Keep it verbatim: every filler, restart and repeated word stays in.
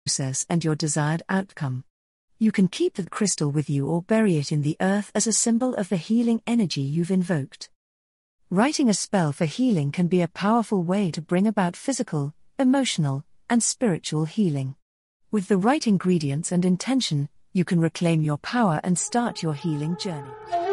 process and your desired outcome. You can keep the crystal with you or bury it in the earth as a symbol of the healing energy you've invoked. Writing a spell for healing can be a powerful way to bring about physical, emotional, and spiritual healing. With the right ingredients and intention, you can reclaim your power and start your healing journey.